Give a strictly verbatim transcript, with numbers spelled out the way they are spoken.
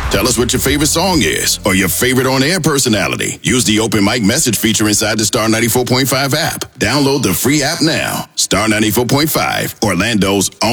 Tell us what your favorite song is or your favorite on-air personality. Use the open mic message feature inside the Star ninety-four point five app. Download the free app now. Star ninety-four point five, Orlando's own